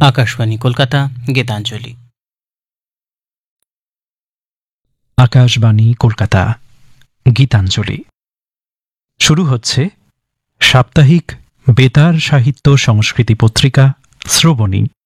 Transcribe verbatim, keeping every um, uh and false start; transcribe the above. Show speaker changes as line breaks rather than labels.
আকাশবাণী কলকাতা, গীতাঞ্জলি।
আকাশবাণী কলকাতা, গীতাঞ্জলি। শুরু হচ্ছে সাপ্তাহিক বেতার সাহিত্য সংস্কৃতি পত্রিকা শ্রবণী।